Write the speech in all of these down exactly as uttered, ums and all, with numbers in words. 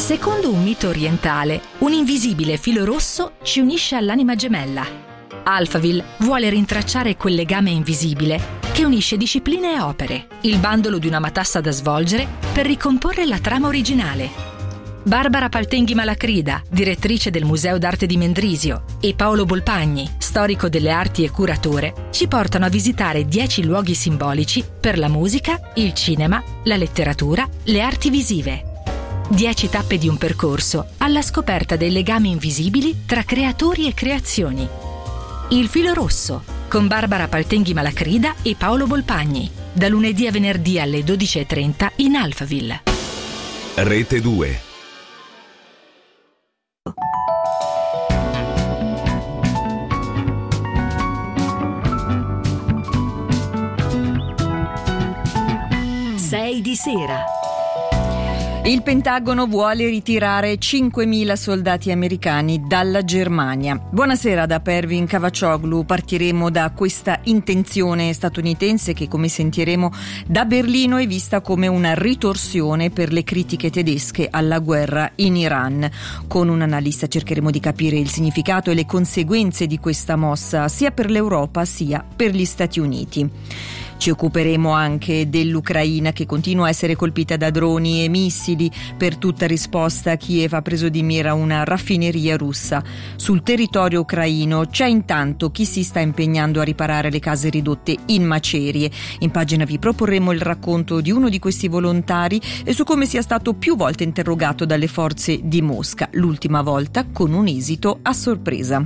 Secondo un mito orientale, un invisibile filo rosso ci unisce all'anima gemella. Alphaville vuole rintracciare quel legame invisibile che unisce discipline e opere, il bandolo di una matassa da svolgere per ricomporre la trama originale. Barbara Paltenghi Malacrida, direttrice del Museo d'Arte di Mendrisio, e Paolo Bolpagni, storico delle arti e curatore, ci portano a visitare dieci luoghi simbolici per la musica, il cinema, la letteratura, le arti visive. Dieci tappe di un percorso alla scoperta dei legami invisibili tra creatori e creazioni. Il filo rosso, con Barbara Paltenghi Malacrida e Paolo Bolpagni, da lunedì a venerdì alle dodici e trenta in Alphaville. Rete due. sei di sera. Il Pentagono vuole ritirare cinquemila soldati americani dalla Germania. Buonasera da Pervin Cavaccioglu. Partiremo da questa intenzione statunitense che, come sentiremo, da Berlino è vista come una ritorsione per le critiche tedesche alla guerra in Iran. Con un analista cercheremo di capire il significato e le conseguenze di questa mossa sia per l'Europa sia per gli Stati Uniti. Ci occuperemo anche dell'Ucraina che continua a essere colpita da droni e missili. Per tutta risposta Kiev ha preso di mira una raffineria russa. Sul territorio ucraino c'è intanto chi si sta impegnando a riparare le case ridotte in macerie. In pagina vi proporremo il racconto di uno di questi volontari e su come sia stato più volte interrogato dalle forze di Mosca, l'ultima volta con un esito a sorpresa.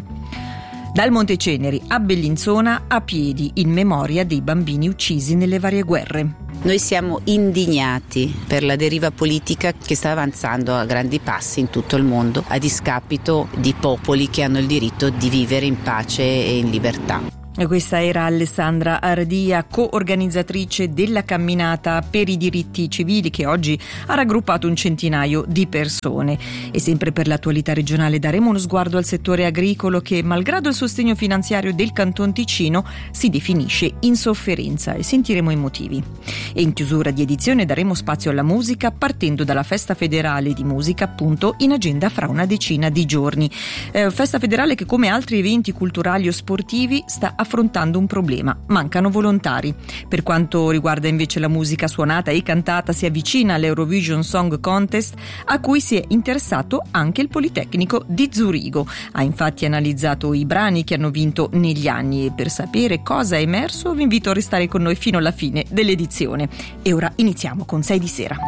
Dal Monte Ceneri a Bellinzona a piedi in memoria dei bambini uccisi nelle varie guerre. Noi siamo indignati per la deriva politica che sta avanzando a grandi passi in tutto il mondo, a discapito di popoli che hanno il diritto di vivere in pace e in libertà. E questa era Alessandra Ardia, co-organizzatrice della camminata per i diritti civili che oggi ha raggruppato un centinaio di persone. E sempre per l'attualità regionale daremo uno sguardo al settore agricolo che, malgrado il sostegno finanziario del Canton Ticino, si definisce in sofferenza e sentiremo i motivi. E in chiusura di edizione daremo spazio alla musica partendo dalla Festa Federale di Musica, appunto in agenda fra una decina di giorni. Eh, festa federale che, come altri eventi culturali o sportivi, sta affrontando un problema: mancano volontari. Per quanto riguarda invece la musica suonata e cantata, si avvicina all'Eurovision Song Contest, a cui si è interessato anche il Politecnico di Zurigo. Ha infatti analizzato i brani che hanno vinto negli anni e per sapere cosa è emerso vi invito a restare con noi fino alla fine dell'edizione. E ora iniziamo con sei di sera.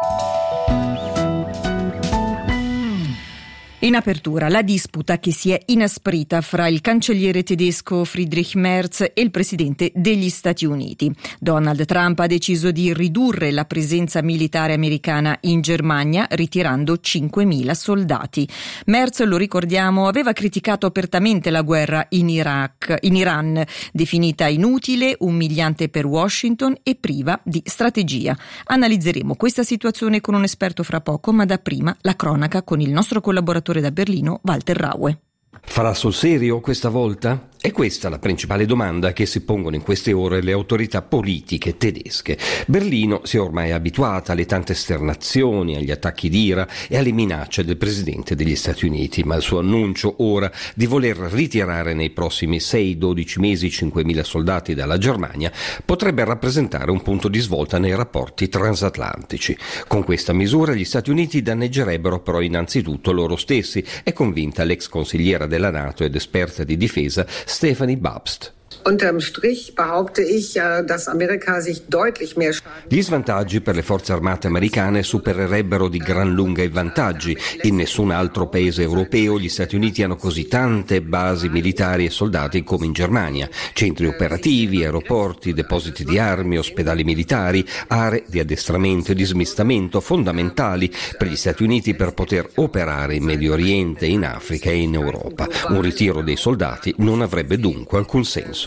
In apertura, la disputa che si è inasprita fra il cancelliere tedesco Friedrich Merz e il presidente degli Stati Uniti. Donald Trump ha deciso di ridurre la presenza militare americana in Germania, ritirando cinquemila soldati. Merz, lo ricordiamo, aveva criticato apertamente la guerra in Iraq, in Iran, definita inutile, umiliante per Washington e priva di strategia. Analizzeremo questa situazione con un esperto fra poco, ma da prima la cronaca con il nostro collaboratore da Berlino, Walter Raue. Farà sul serio questa volta? È questa la principale domanda che si pongono in queste ore le autorità politiche tedesche. Berlino si è ormai abituata alle tante esternazioni, agli attacchi d'ira e alle minacce del presidente degli Stati Uniti, ma il suo annuncio ora di voler ritirare nei prossimi sei dodici mesi cinquemila soldati dalla Germania potrebbe rappresentare un punto di svolta nei rapporti transatlantici. Con questa misura gli Stati Uniti danneggerebbero però innanzitutto loro stessi, è convinta l'ex consigliera della NATO ed esperta di difesa Stephanie Babst. Unterm Strich behaupte ich, dass Amerika sich deutlich mehr Gli svantaggi per le forze armate americane supererebbero di gran lunga i vantaggi. In nessun altro paese europeo gli Stati Uniti hanno così tante basi militari e soldati come in Germania. Centri operativi, aeroporti, depositi di armi, ospedali militari, aree di addestramento e di smistamento fondamentali per gli Stati Uniti per poter operare in Medio Oriente, in Africa e in Europa. Un ritiro dei soldati non avrebbe dunque alcun senso.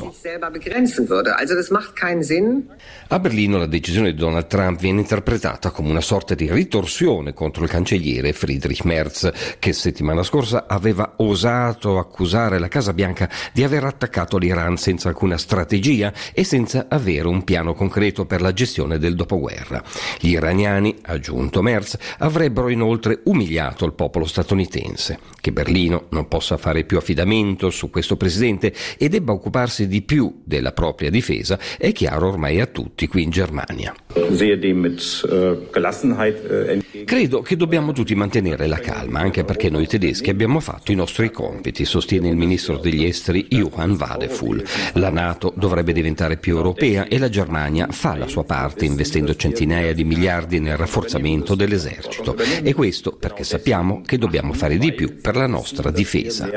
limitato. Also das macht keinen Sinn. A Berlino la decisione di Donald Trump viene interpretata come una sorta di ritorsione contro il cancelliere Friedrich Merz, che settimana scorsa aveva osato accusare la Casa Bianca di aver attaccato l'Iran senza alcuna strategia e senza avere un piano concreto per la gestione del dopoguerra. Gli iraniani, ha aggiunto Merz, avrebbero inoltre umiliato il popolo statunitense. Che Berlino non possa fare più affidamento su questo presidente e debba occuparsi di più della propria difesa è chiaro ormai a tutti qui in Germania. Credo che dobbiamo tutti mantenere la calma, anche perché noi tedeschi abbiamo fatto i nostri compiti, sostiene il ministro degli esteri Johann Wadephul. La NATO dovrebbe diventare più europea e la Germania fa la sua parte investendo centinaia di miliardi nel rafforzamento dell'esercito. E questo perché sappiamo che dobbiamo fare di più per la nostra difesa.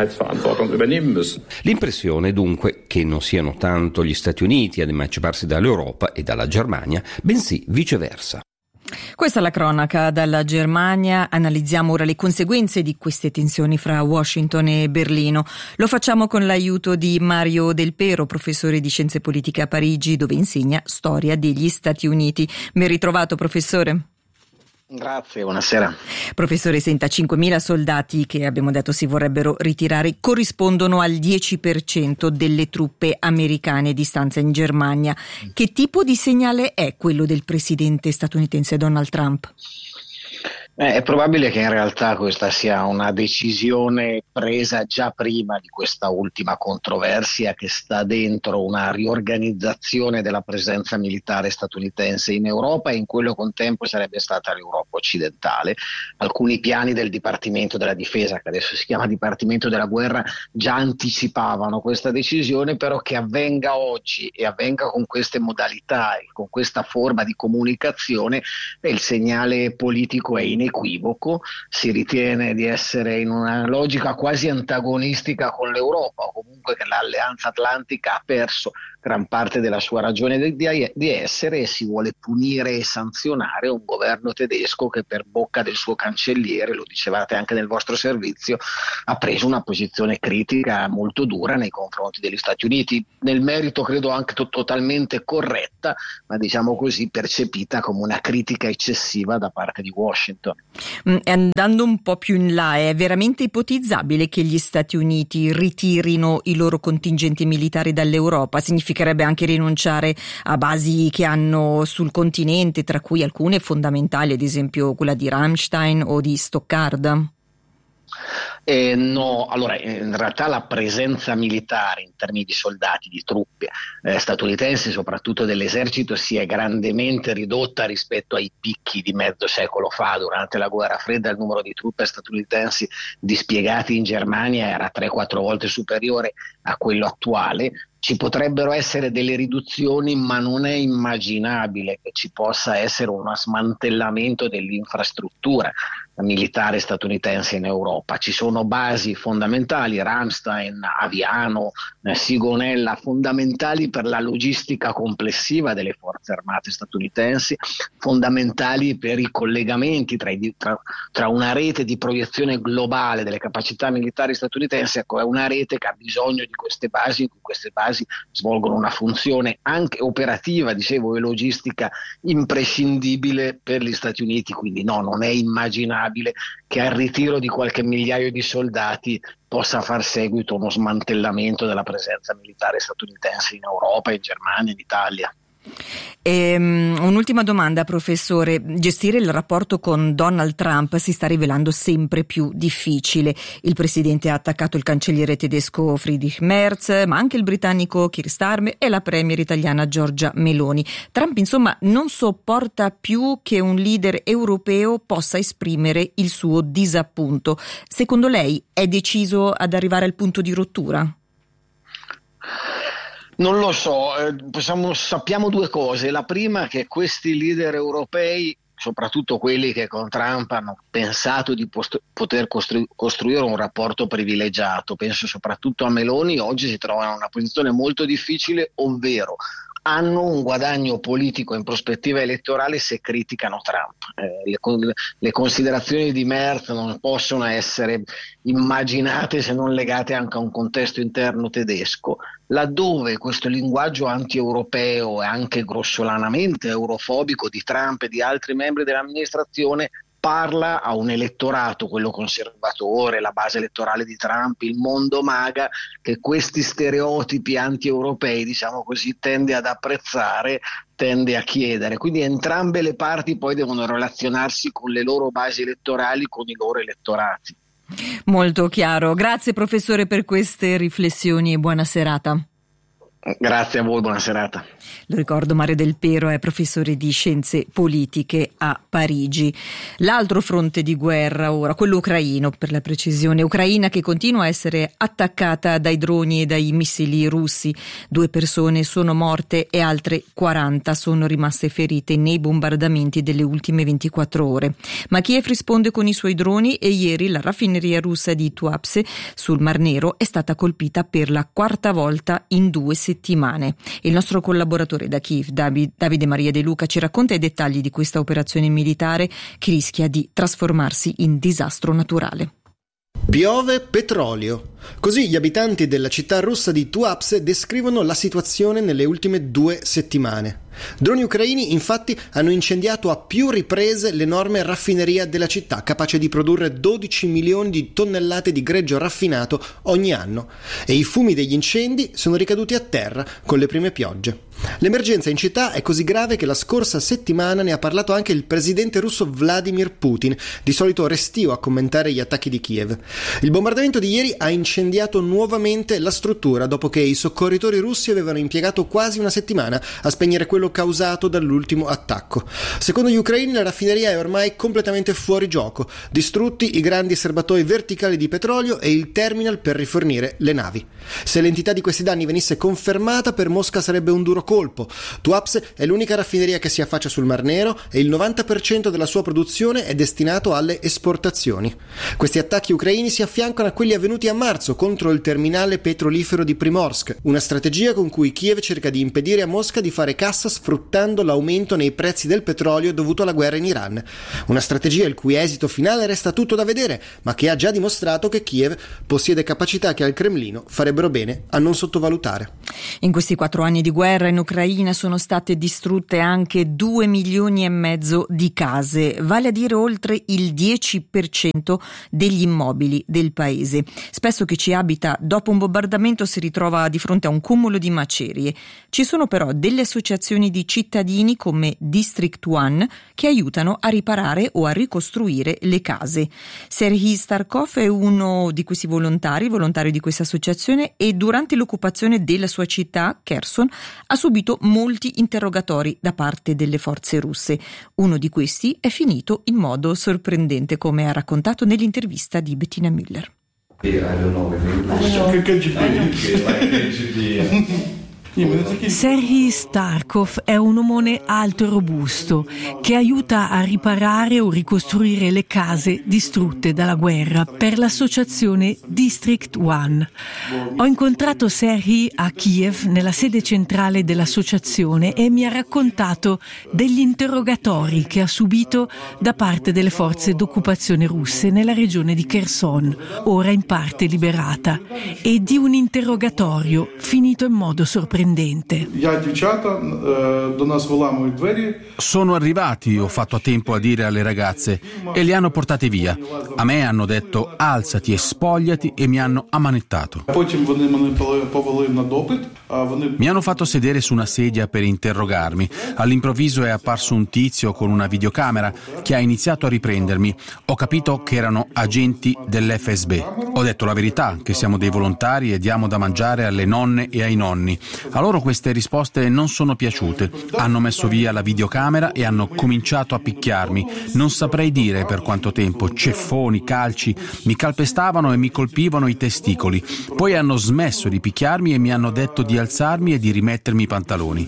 L'impressione dunque che non siano tanto gli Stati Uniti ad emanciparsi dall'Europa e dalla Germania, bensì viceversa. Questa è la cronaca dalla Germania. Analizziamo ora le conseguenze di queste tensioni fra Washington e Berlino. Lo facciamo con l'aiuto di Mario Del Pero, professore di scienze politiche a Parigi, dove insegna storia degli Stati Uniti. Ben ritrovato, professore. Grazie, buonasera. Professore, senta, cinquemila soldati che abbiamo detto si vorrebbero ritirare corrispondono al dieci per cento delle truppe americane di stanza in Germania. Che tipo di segnale è quello del presidente statunitense Donald Trump? Eh, è probabile che in realtà questa sia una decisione presa già prima di questa ultima controversia che sta dentro una riorganizzazione della presenza militare statunitense in Europa e in quello contempo sarebbe stata l'Europa occidentale. Alcuni piani del Dipartimento della Difesa, che adesso si chiama Dipartimento della Guerra, già anticipavano questa decisione, però che avvenga oggi e avvenga con queste modalità e con questa forma di comunicazione, il segnale politico è inequivoco. Si ritiene di essere in una logica quasi antagonistica con l'Europa, o comunque che l'Alleanza Atlantica ha perso gran parte della sua ragione di, di, di essere e si vuole punire e sanzionare un governo tedesco che per bocca del suo cancelliere, lo dicevate anche nel vostro servizio, ha preso una posizione critica molto dura nei confronti degli Stati Uniti, nel merito credo anche to- totalmente corretta, ma diciamo così percepita come una critica eccessiva da parte di Washington. Andando un po' più in là, è veramente ipotizzabile che gli Stati Uniti ritirino i loro contingenti militari dall'Europa? Significherebbe anche rinunciare a basi che hanno sul continente, tra cui alcune fondamentali, ad esempio quella di Ramstein o di Stoccarda? Eh, no, allora in realtà la presenza militare in termini di soldati, di truppe eh, statunitensi, soprattutto dell'esercito, si è grandemente ridotta rispetto ai picchi di mezzo secolo fa. Durante la guerra fredda il numero di truppe statunitensi dispiegate in Germania era tre quattro volte superiore a quello attuale. Ci potrebbero essere delle riduzioni, ma non è immaginabile che ci possa essere uno smantellamento dell'infrastruttura militare statunitense in Europa. Ci sono basi fondamentali, Ramstein, Aviano, Sigonella, fondamentali per la logistica complessiva delle forze armate statunitensi, fondamentali per i collegamenti tra, i, tra, tra una rete di proiezione globale delle capacità militari statunitensi. Ecco, è una rete che ha bisogno di queste basi, in cui queste basi svolgono una funzione anche operativa, dicevo, e logistica imprescindibile per gli Stati Uniti. Quindi no, non è immaginabile che al ritiro di qualche migliaio di soldati possa far seguito uno smantellamento della presenza militare statunitense in Europa, in Germania, in Italia. E, um, un'ultima domanda, professore. Gestire il rapporto con Donald Trump si sta rivelando sempre più difficile. Il presidente ha attaccato il cancelliere tedesco Friedrich Merz, ma anche il britannico Keir Starmer e la premier italiana Giorgia Meloni. Trump, insomma, non sopporta più che un leader europeo possa esprimere il suo disappunto. Secondo lei è deciso ad arrivare al punto di rottura? Non lo so, eh, possiamo, sappiamo due cose. La prima è che questi leader europei, soprattutto quelli che con Trump hanno pensato di post- poter costru- costruire un rapporto privilegiato, penso soprattutto a Meloni, oggi si trovano in una posizione molto difficile, ovvero hanno un guadagno politico in prospettiva elettorale se criticano Trump. Eh, le, le considerazioni di Merz non possono essere immaginate se non legate anche a un contesto interno tedesco, laddove questo linguaggio anti-europeo e anche grossolanamente eurofobico di Trump e di altri membri dell'amministrazione parla a un elettorato, quello conservatore, la base elettorale di Trump, il mondo MAGA, che questi stereotipi anti-europei, diciamo così, tende ad apprezzare, tende a chiedere. Quindi entrambe le parti poi devono relazionarsi con le loro basi elettorali, con i loro elettorati. Molto chiaro. Grazie professore per queste riflessioni e buona serata. Grazie a voi, buona serata. Lo ricordo, Mario Del Pero è professore di scienze politiche a Parigi. L'altro fronte di guerra ora, quello ucraino per la precisione, Ucraina che continua a essere attaccata dai droni e dai missili russi. Due persone sono morte e altre quaranta sono rimaste ferite nei bombardamenti delle ultime ventiquattro ore. Ma Kiev risponde con i suoi droni e ieri la raffineria russa di Tuapse sul Mar Nero è stata colpita per la quarta volta in due settimane. Il nostro collaboratore da Kiev, Davide Maria De Luca, ci racconta i dettagli di questa operazione militare che rischia di trasformarsi in disastro naturale. Piove petrolio. Così gli abitanti della città russa di Tuapse descrivono la situazione nelle ultime due settimane. Droni ucraini infatti hanno incendiato a più riprese l'enorme raffineria della città, capace di produrre dodici milioni di tonnellate di greggio raffinato ogni anno, e i fumi degli incendi sono ricaduti a terra con le prime piogge. L'emergenza in città è così grave che la scorsa settimana ne ha parlato anche il presidente russo Vladimir Putin, di solito restio a commentare gli attacchi di Kiev. Il bombardamento di ieri ha incendiato nuovamente la struttura dopo che i soccorritori russi avevano impiegato quasi una settimana a spegnere quello causato dall'ultimo attacco. Secondo gli ucraini la raffineria è ormai completamente fuori gioco, distrutti i grandi serbatoi verticali di petrolio e il terminal per rifornire le navi. Se l'entità di questi danni venisse confermata, per Mosca sarebbe un duro colpo. Tuapse è l'unica raffineria che si affaccia sul Mar Nero e il novanta per cento della sua produzione è destinato alle esportazioni. Questi attacchi ucraini si affiancano a quelli avvenuti a marzo contro il terminale petrolifero di Primorsk, una strategia con cui Kiev cerca di impedire a Mosca di fare cassa sfruttando l'aumento nei prezzi del petrolio dovuto alla guerra in Iran. Una strategia il cui esito finale resta tutto da vedere, ma che ha già dimostrato che Kiev possiede capacità che al Cremlino farebbero bene a non sottovalutare. In questi quattro anni di guerra in Ucraina sono state distrutte anche due milioni e mezzo di case, vale a dire oltre il dieci per cento degli immobili del paese. Spesso chi ci abita dopo un bombardamento si ritrova di fronte a un cumulo di macerie. Ci sono però delle associazioni di cittadini come District One che aiutano a riparare o a ricostruire le case. Serhiy Starkov è uno di questi volontari, volontario di questa associazione, e durante l'occupazione della sua città, Kherson, ha subito molti interrogatori da parte delle forze russe. Uno di questi è finito in modo sorprendente, come ha raccontato nell'intervista di Bettina Müller. Serhiy Starkov è un omone alto e robusto che aiuta a riparare o ricostruire le case distrutte dalla guerra per l'associazione District One. Ho incontrato Serhiy a Kiev nella sede centrale dell'associazione e mi ha raccontato degli interrogatori che ha subito da parte delle forze d'occupazione russe nella regione di Kherson, ora in parte liberata, e di un interrogatorio finito in modo sorprendente. Sono arrivati, ho fatto a tempo a dire alle ragazze, e li hanno portate via. A me hanno detto alzati e spogliati e mi hanno ammanettato. Mi hanno fatto sedere su una sedia per interrogarmi. All'improvviso è apparso un tizio con una videocamera che ha iniziato a riprendermi. Ho capito che erano agenti dell'F S B. Ho detto la verità, che siamo dei volontari e diamo da mangiare alle nonne e ai nonni. A loro queste risposte non sono piaciute. Hanno messo via la videocamera e hanno cominciato a picchiarmi. Non saprei dire per quanto tempo. Ceffoni, calci, mi calpestavano e mi colpivano i testicoli. Poi hanno smesso di picchiarmi e mi hanno detto di alzarmi e di rimettermi i pantaloni.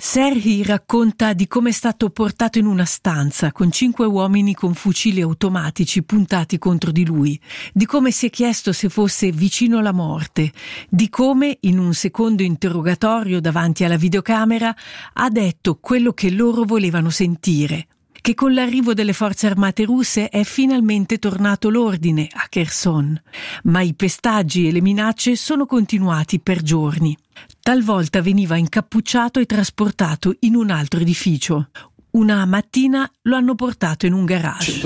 Serhii racconta di come è stato portato in una stanza con cinque uomini con fucili automatici puntati contro di lui, di come si è chiesto se fosse vicino alla morte, di come in un secondo interrogatorio davanti alla videocamera ha detto quello che loro volevano sentire, che con l'arrivo delle forze armate russe è finalmente tornato l'ordine a Kherson, ma i pestaggi e le minacce sono continuati per giorni. Talvolta veniva incappucciato e trasportato in un altro edificio. Una mattina lo hanno portato in un garage.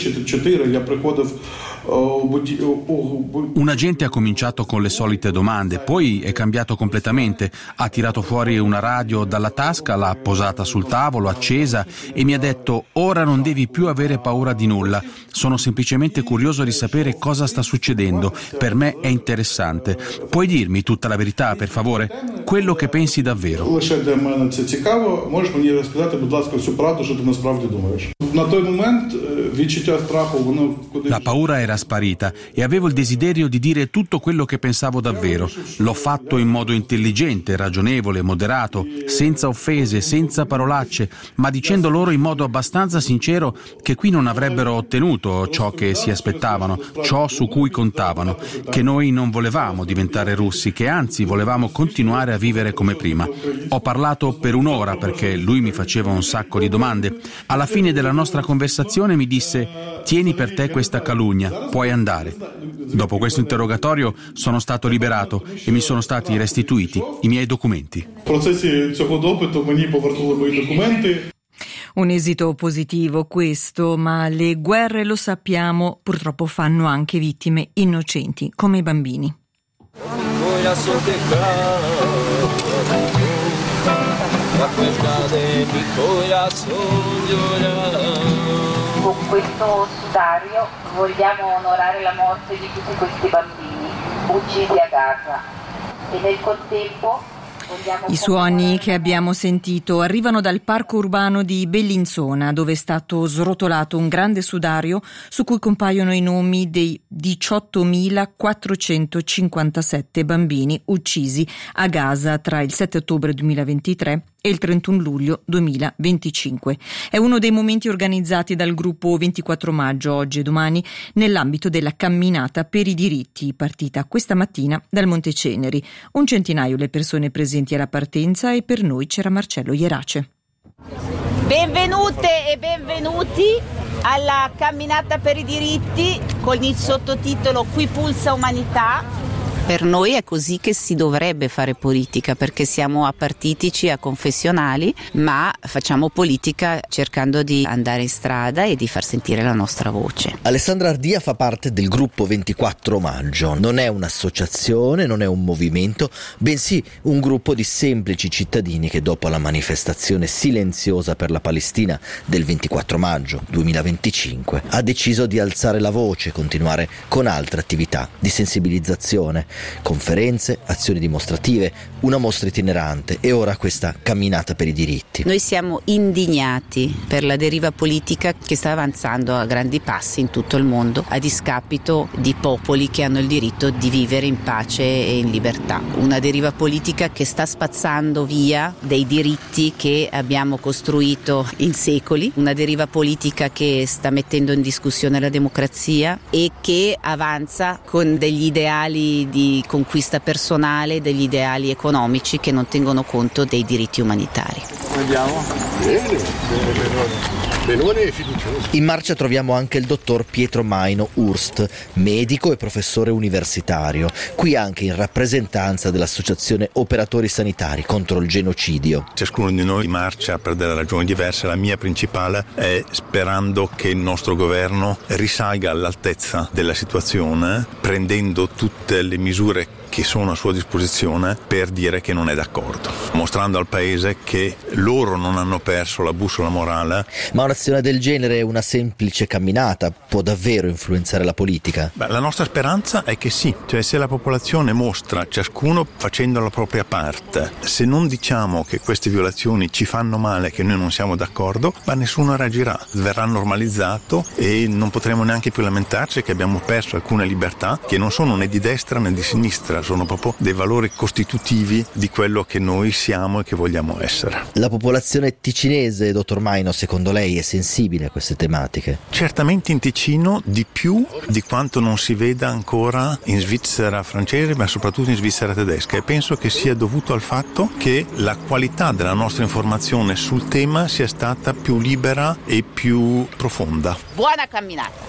Un agente ha cominciato con le solite domande, poi è cambiato completamente. Ha tirato fuori una radio dalla tasca, l'ha posata sul tavolo, accesa e mi ha detto: ora non devi più avere paura di nulla, sono semplicemente curioso di sapere cosa sta succedendo, per me è interessante. Puoi dirmi tutta la verità, per favore? Quello che pensi davvero. Лише для мене це цікаво. Можеш мені розказати, будь ласка, всю правду, що ти насправді думаєш? На той момент відчуття страху, воно куди... La paura era sparita e avevo il desiderio di dire tutto quello che pensavo davvero. L'ho fatto in modo intelligente, ragionevole, moderato, senza offese, senza parolacce, ma dicendo loro in modo abbastanza sincero che qui non avrebbero ottenuto ciò che si aspettavano, ciò su cui contavano, che noi non volevamo diventare russi, che anzi volevamo continuare a vivere come prima. Ho parlato per un'ora perché lui mi faceva un sacco di domande. Alla fine della nostra conversazione mi disse: tieni per te questa calunnia, puoi andare. Dopo questo interrogatorio sono stato liberato e mi sono stati restituiti i miei documenti. Un esito positivo questo, ma le guerre, lo sappiamo, purtroppo fanno anche vittime innocenti, come i bambini. Con questo sudario vogliamo onorare la morte di tutti questi bambini uccisi a Gaza e nel contempo I suoni che abbiamo sentito arrivano dal parco urbano di Bellinzona, dove è stato srotolato un grande sudario su cui compaiono i nomi dei diciottomilaquattrocentocinquantasette bambini uccisi a Gaza tra il sette ottobre duemilaventitré e il trentuno luglio duemilaventicinque. È uno dei momenti organizzati dal gruppo ventiquattro maggio, oggi e domani, nell'ambito della camminata per i diritti, partita questa mattina dal Monte Ceneri. Un centinaio le persone presenti alla partenza e per noi c'era Marcello Ierace. Benvenute e benvenuti alla camminata per i diritti con il sottotitolo Qui pulsa umanità. Per noi è così che si dovrebbe fare politica, perché siamo apartitici, aconfessionali, ma facciamo politica cercando di andare in strada e di far sentire la nostra voce. Alessandra Ardia fa parte del gruppo ventiquattro maggio, non è un'associazione, non è un movimento, bensì un gruppo di semplici cittadini che dopo la manifestazione silenziosa per la Palestina del ventiquattro maggio duemilaventicinque ha deciso di alzare la voce, continuare con altre attività di sensibilizzazione. Conferenze, azioni dimostrative, una mostra itinerante e ora questa camminata per i diritti. Noi siamo indignati per la deriva politica che sta avanzando a grandi passi in tutto il mondo a discapito di popoli che hanno il diritto di vivere in pace e in libertà. Una deriva politica che sta spazzando via dei diritti che abbiamo costruito in secoli, una deriva politica che sta mettendo in discussione la democrazia e che avanza con degli ideali di conquista personale, degli ideali economici che non tengono conto dei diritti umanitari. Andiamo? Bene, benone e fiducioso. In marcia troviamo anche il dottor Pietro Maino Urst, medico e professore universitario, qui anche in rappresentanza dell'associazione Operatori Sanitari contro il genocidio. Ciascuno di noi marcia per delle ragioni diverse, la mia principale è sperando che il nostro governo risalga all'altezza della situazione, prendendo tutte le misure che sono a sua disposizione per dire che non è d'accordo, mostrando al paese che loro non hanno perso la bussola morale. Ma un'azione del genere, una semplice camminata, può davvero influenzare la politica? Beh, la nostra speranza è che sì, cioè se la popolazione mostra, ciascuno facendo la propria parte, se non diciamo che queste violazioni ci fanno male, che noi non siamo d'accordo, ma nessuno reagirà, verrà normalizzato e non potremo neanche più lamentarci che abbiamo perso alcune libertà che non sono né di destra né di sinistra. sono proprio dei valori costitutivi di quello che noi siamo e che vogliamo essere. La popolazione ticinese, dottor Maino, secondo lei è sensibile a queste tematiche? Certamente in Ticino di più di quanto non si veda ancora in Svizzera francese, ma soprattutto in Svizzera tedesca, e penso che sia dovuto al fatto che la qualità della nostra informazione sul tema sia stata più libera e più profonda. Buona camminata!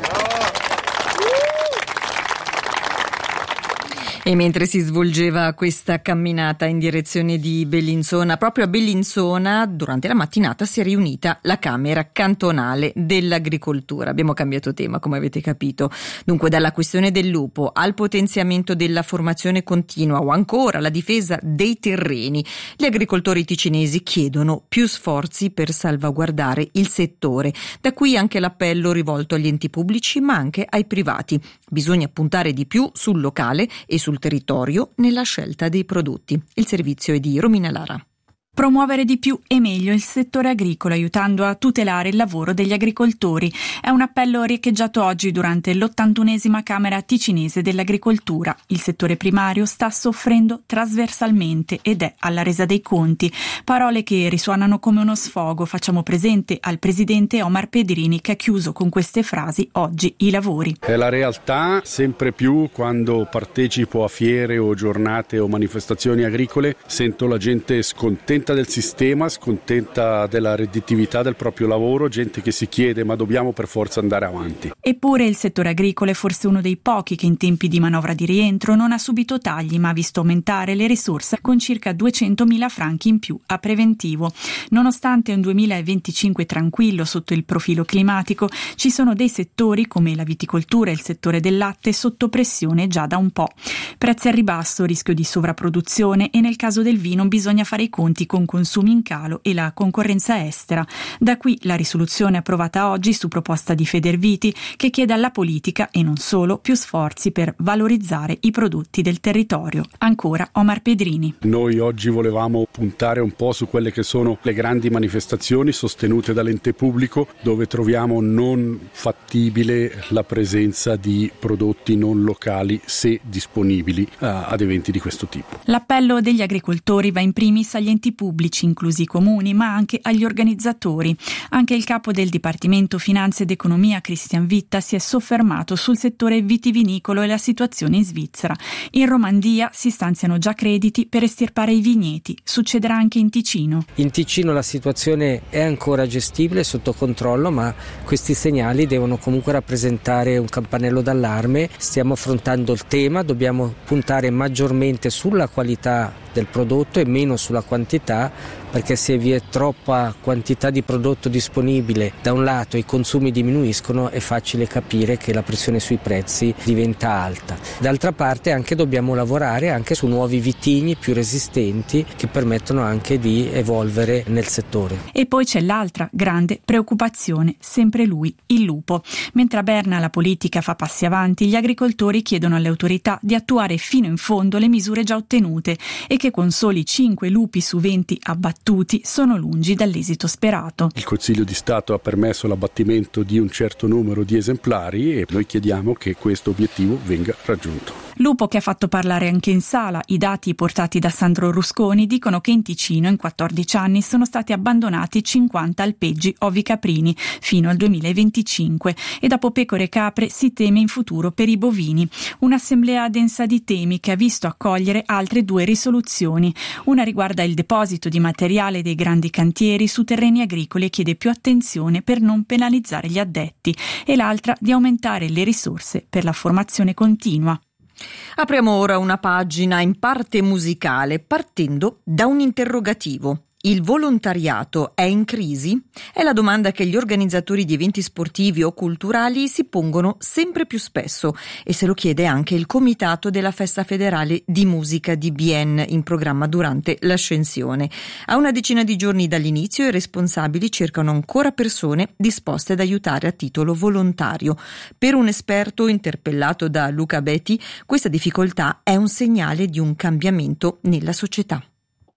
E mentre si svolgeva questa camminata in direzione di Bellinzona, proprio a Bellinzona, durante la mattinata si è riunita la Camera Cantonale dell'Agricoltura. Abbiamo cambiato tema, come avete capito. Dunque, dalla questione del lupo al potenziamento della formazione continua o ancora la difesa dei terreni, gli agricoltori ticinesi chiedono più sforzi per salvaguardare il settore. Da qui anche l'appello rivolto agli enti pubblici, ma anche ai privati. Bisogna puntare di più sul locale e sul territorio nella scelta dei prodotti. Il servizio è di Romina Lara. Promuovere di più e meglio il settore agricolo, aiutando a tutelare il lavoro degli agricoltori. È un appello riecheggiato oggi durante l'ottantunesima Camera Ticinese dell'Agricoltura. Il settore primario sta soffrendo trasversalmente ed è alla resa dei conti. Parole che risuonano come uno sfogo. Facciamo presente al presidente Omar Pedrini, che ha chiuso con queste frasi oggi i lavori. È la realtà, sempre più quando partecipo a fiere o giornate o manifestazioni agricole, sento la gente scontenta del sistema, scontenta della redditività del proprio lavoro, gente che si chiede ma dobbiamo per forza andare avanti. Eppure il settore agricolo è forse uno dei pochi che in tempi di manovra di rientro non ha subito tagli, ma ha visto aumentare le risorse con circa duecentomila franchi in più a preventivo. Nonostante un duemilaventicinque tranquillo sotto il profilo climatico, ci sono dei settori come la viticoltura e il settore del latte sotto pressione già da un po'. Prezzi al ribasso, rischio di sovrapproduzione e nel caso del vino bisogna fare i conti con consumi in calo e la concorrenza estera. Da qui la risoluzione approvata oggi su proposta di Federviti, che chiede alla politica e non solo più sforzi per valorizzare i prodotti del territorio. Ancora Omar Pedrini. Noi oggi volevamo puntare un po' su quelle che sono le grandi manifestazioni sostenute dall'ente pubblico, dove troviamo non fattibile la presenza di prodotti non locali se disponibili uh, ad eventi di questo tipo. L'appello degli agricoltori va in primis agli enti pubblici, inclusi i comuni, ma anche agli organizzatori. Anche il capo del Dipartimento Finanze ed Economia, Christian Vitta, si è soffermato sul settore vitivinicolo e la situazione in Svizzera. In Romandia si stanziano già crediti per estirpare i vigneti. Succederà anche in Ticino. In Ticino la situazione è ancora gestibile, sotto controllo, ma questi segnali devono comunque rappresentare un campanello d'allarme. Stiamo affrontando il tema, dobbiamo puntare maggiormente sulla qualità del prodotto e meno sulla quantità, perché se vi è troppa quantità di prodotto disponibile da un lato e i consumi diminuiscono, è facile capire che la pressione sui prezzi diventa alta. D'altra parte anche dobbiamo lavorare anche su nuovi vitigni più resistenti che permettono anche di evolvere nel settore. E poi c'è l'altra grande preoccupazione, sempre lui, il lupo. Mentre a Berna la politica fa passi avanti, gli agricoltori chiedono alle autorità di attuare fino in fondo le misure già ottenute e che con soli cinque lupi su venti abbattuti sono lungi dall'esito sperato. Il Consiglio di Stato ha permesso l'abbattimento di un certo numero di esemplari e noi chiediamo che questo obiettivo venga raggiunto. Lupo che ha fatto parlare anche in sala. I dati portati da Sandro Rusconi dicono che in Ticino in quattordici anni sono stati abbandonati cinquanta alpeggi ovicaprini fino al duemilaventicinque e dopo pecore e capre si teme in futuro per i bovini. Un'assemblea densa di temi che ha visto accogliere altre due risoluzioni. Una riguarda il deposito di materiale dei grandi cantieri su terreni agricoli e chiede più attenzione per non penalizzare gli addetti, e l'altra di aumentare le risorse per la formazione continua. Apriamo ora una pagina in parte musicale, partendo da un interrogativo. Il volontariato è in crisi? È la domanda che gli organizzatori di eventi sportivi o culturali si pongono sempre più spesso, e se lo chiede anche il comitato della Festa Federale di Musica di Bienne, in programma durante l'Ascensione. A una decina di giorni dall'inizio i responsabili cercano ancora persone disposte ad aiutare a titolo volontario. Per un esperto interpellato da Luca Betti, questa difficoltà è un segnale di un cambiamento nella società.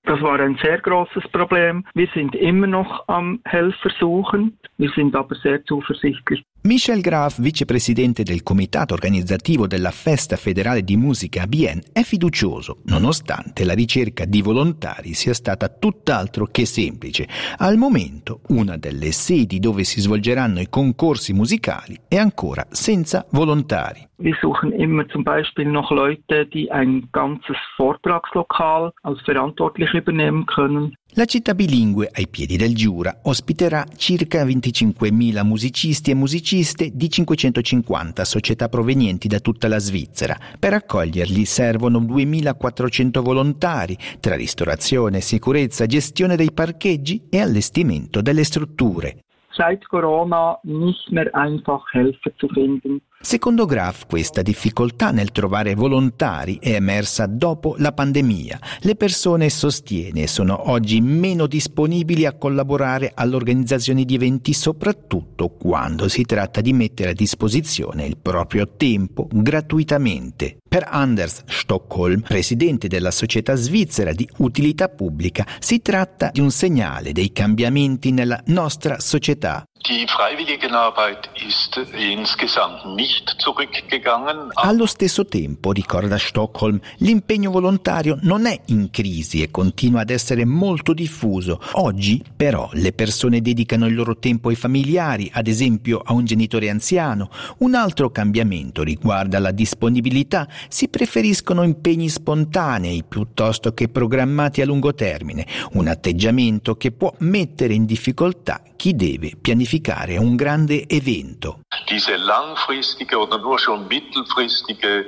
Das war ein sehr großes Problem. Wir sind immer noch am Helfer suchen. Wir sind aber sehr zuversichtlich. Michel Graf, vicepresidente del comitato organizzativo della Festa Federale di Musica a Bienne, è fiducioso, nonostante la ricerca di volontari sia stata tutt'altro che semplice. Al momento, una delle sedi dove si svolgeranno i concorsi musicali è ancora senza volontari. Wir suchen immer zum Beispiel noch Leute, die ein ganzes Vortragslokal als verantwortlich übernehmen können. La città bilingue ai piedi del Giura ospiterà circa venticinquemila musicisti e musiciste di cinquecentocinquanta società provenienti da tutta la Svizzera. Per accoglierli servono duemilaquattrocento volontari tra ristorazione, sicurezza, gestione dei parcheggi e allestimento delle strutture. Seit Corona nicht mehr einfach Helfer zu finden. Secondo Graf, questa difficoltà nel trovare volontari è emersa dopo la pandemia. Le persone, sostiene, sono oggi meno disponibili a collaborare all'organizzazione di eventi, soprattutto quando si tratta di mettere a disposizione il proprio tempo gratuitamente. Per Anders Stockholm, presidente della Società Svizzera di Utilità Pubblica, si tratta di un segnale dei cambiamenti nella nostra società. Die Freiwilligenarbeit ist insgesamt nicht zurückgegangen. Allo stesso tempo, ricorda Stockholm, l'impegno volontario non è in crisi e continua ad essere molto diffuso. Oggi, però, le persone dedicano il loro tempo ai familiari, ad esempio a un genitore anziano. Un altro cambiamento riguarda la disponibilità. Si preferiscono impegni spontanei piuttosto che programmati a lungo termine, un atteggiamento che può mettere in difficoltà chi deve pianificare un grande evento. Diese langfristige oder nur schon mittelfristige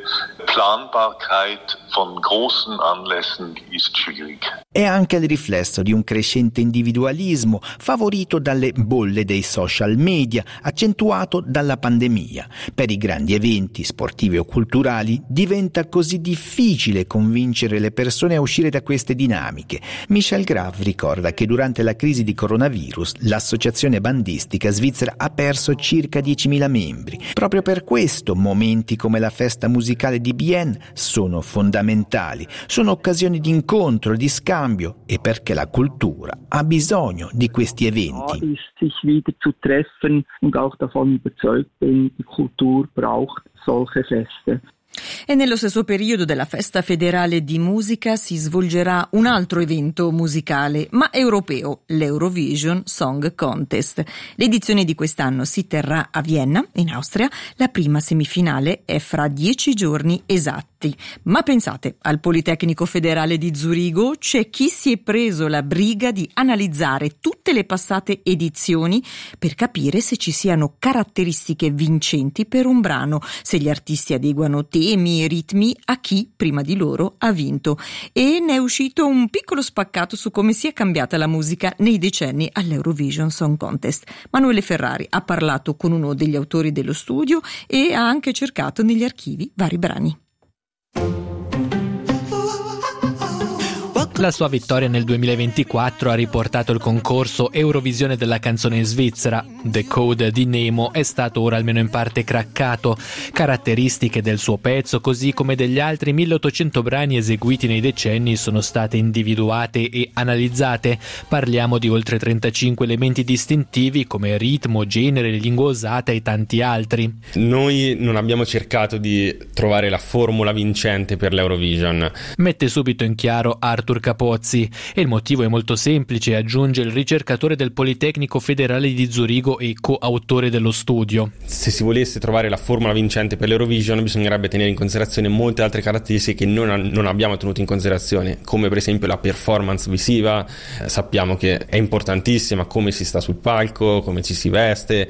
Planbarkeit von großen Anlässen ist schwierig. È anche il riflesso di un crescente individualismo favorito dalle bolle dei social media, accentuato dalla pandemia. Per i grandi eventi sportivi o culturali diventa così difficile convincere le persone a uscire da queste dinamiche. Michel Graf ricorda che durante la crisi di coronavirus l'associazione bandistica svizzera ha perso circa diecimila membri. Proprio per questo momenti come la festa musicale di Bienne sono fondamentali, sono occasioni di incontro, di scambio e perché la cultura ha bisogno di questi eventi. Ja, ist sich wieder zu treffen und auch davon überzeugt bin, die Kultur braucht solche Feste. E nello stesso periodo della Festa Federale di Musica si svolgerà un altro evento musicale, ma europeo, l'Eurovision Song Contest. L'edizione di quest'anno si terrà a Vienna, in Austria. La prima semifinale è fra dieci giorni esatti. Ma pensate, al Politecnico Federale di Zurigo c'è chi si è preso la briga di analizzare tutte le passate edizioni per capire se ci siano caratteristiche vincenti per un brano, se gli artisti adeguano temi e ritmi a chi prima di loro ha vinto. E ne è uscito un piccolo spaccato su come sia cambiata la musica nei decenni all'Eurovision Song Contest. Manuele Ferrari ha parlato con uno degli autori dello studio e ha anche cercato negli archivi vari brani. La sua vittoria nel duemilaventiquattro ha riportato il concorso Eurovisione della canzone in Svizzera. The Code di Nemo è stato ora almeno in parte craccato. Caratteristiche del suo pezzo, così come degli altri milleottocento brani eseguiti nei decenni, sono state individuate e analizzate. Parliamo di oltre trentacinque elementi distintivi come ritmo, genere, lingua usata e tanti altri. Noi non abbiamo cercato di trovare la formula vincente per l'Eurovision. Mette subito in chiaro Arthur Capozzi, e il motivo è molto semplice, aggiunge il ricercatore del Politecnico Federale di Zurigo e coautore dello studio. Se si volesse trovare la formula vincente per l'Eurovision bisognerebbe tenere in considerazione molte altre caratteristiche che non, non abbiamo tenuto in considerazione, come per esempio la performance visiva. Eh, sappiamo che è importantissima, come si sta sul palco, come ci si veste.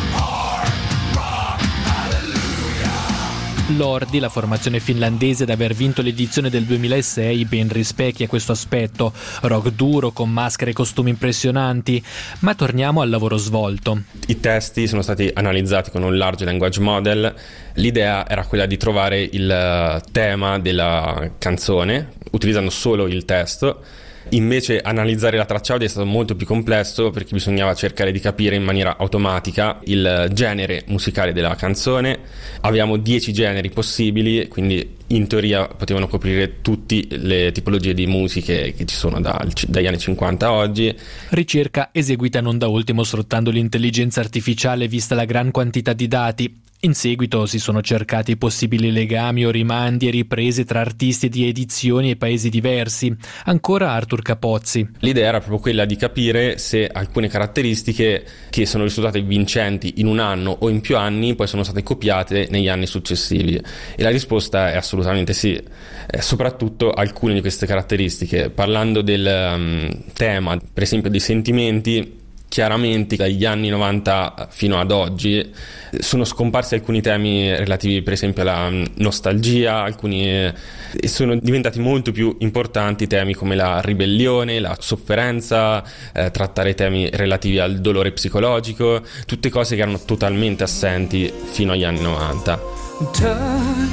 Lordi, la formazione finlandese ad aver vinto l'edizione del duemilasei, ben rispecchia questo aspetto. Rock duro con maschere e costumi impressionanti. Ma torniamo al lavoro svolto. I testi sono stati analizzati con un large language model. L'idea era quella di trovare il tema della canzone utilizzando solo il testo. Invece analizzare la traccia audio è stato molto più complesso, perché bisognava cercare di capire in maniera automatica il genere musicale della canzone. Abbiamo dieci generi possibili, quindi in teoria potevano coprire tutte le tipologie di musiche che ci sono da, dagli anni cinquanta a oggi. Ricerca eseguita non da ultimo sfruttando l'intelligenza artificiale vista la gran quantità di dati. In seguito si sono cercati possibili legami o rimandi e riprese tra artisti di edizioni e paesi diversi. Ancora Arthur Capozzi. L'idea era proprio quella di capire se alcune caratteristiche che sono risultate vincenti in un anno o in più anni poi sono state copiate negli anni successivi. E la risposta è assolutamente sì. Eh, soprattutto alcune di queste caratteristiche. Parlando del um, tema, per esempio, dei sentimenti, chiaramente dagli anni novanta fino ad oggi sono scomparsi alcuni temi relativi per esempio alla nostalgia, alcuni e sono diventati molto più importanti temi come la ribellione, la sofferenza, eh, trattare temi relativi al dolore psicologico, tutte cose che erano totalmente assenti fino agli anni novanta. Touch,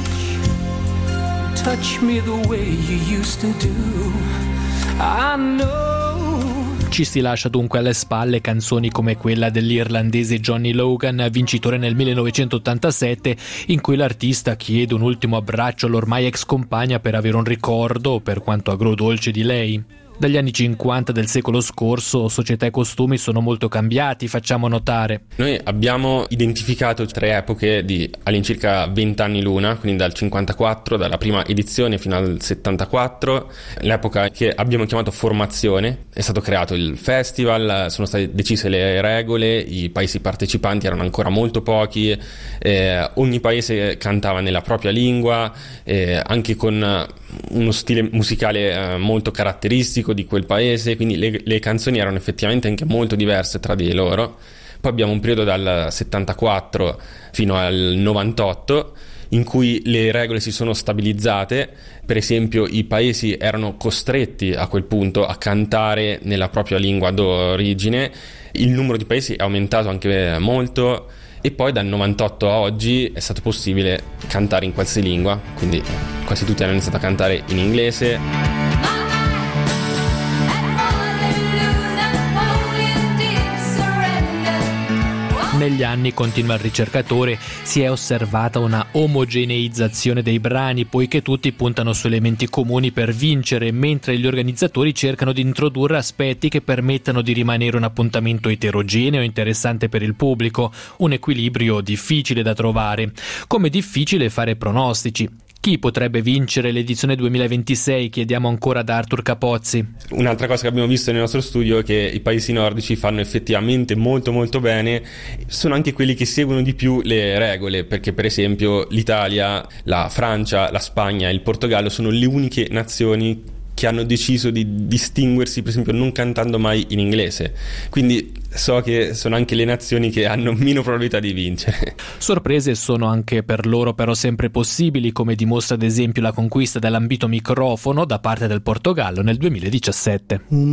touch me the way you used to do. I know. Ci si lascia dunque alle spalle canzoni come quella dell'irlandese Johnny Logan, vincitore nel millenovecentottantasette, in cui l'artista chiede un ultimo abbraccio all'ormai ex compagna per avere un ricordo, per quanto agrodolce, di lei. Dagli anni cinquanta del secolo scorso società e costumi sono molto cambiati, facciamo notare. Noi abbiamo identificato tre epoche di all'incirca venti anni l'una, quindi dal cinquantaquattro, dalla prima edizione fino al settantaquattro, l'epoca che abbiamo chiamato formazione. È stato creato il festival, sono state decise le regole, i paesi partecipanti erano ancora molto pochi, eh, ogni paese cantava nella propria lingua, eh, anche con uno stile musicale eh, molto caratteristico di quel paese, quindi le, le canzoni erano effettivamente anche molto diverse tra di loro. Poi abbiamo un periodo dal settantaquattro fino al novantotto in cui le regole si sono stabilizzate. Per esempio i paesi erano costretti a quel punto a cantare nella propria lingua d'origine, il numero di paesi è aumentato anche molto e poi dal novantotto a oggi è stato possibile cantare in qualsiasi lingua, quindi quasi tutti hanno iniziato a cantare in inglese. Negli anni, continua il ricercatore, si è osservata una omogeneizzazione dei brani, poiché tutti puntano su elementi comuni per vincere, mentre gli organizzatori cercano di introdurre aspetti che permettano di rimanere un appuntamento eterogeneo e interessante per il pubblico, un equilibrio difficile da trovare. Come difficile fare pronostici. Chi potrebbe vincere l'edizione duemilaventisei? Chiediamo ancora ad Arthur Capozzi. Un'altra cosa che abbiamo visto nel nostro studio è che i paesi nordici fanno effettivamente molto molto bene, sono anche quelli che seguono di più le regole, perché per esempio l'Italia, la Francia, la Spagna e il Portogallo sono le uniche nazioni che hanno deciso di distinguersi, per esempio non cantando mai in inglese, quindi so che sono anche le nazioni che hanno meno probabilità di vincere. Sorprese sono anche per loro però sempre possibili, come dimostra ad esempio la conquista dell'ambito microfono da parte del Portogallo nel duemiladiciassette.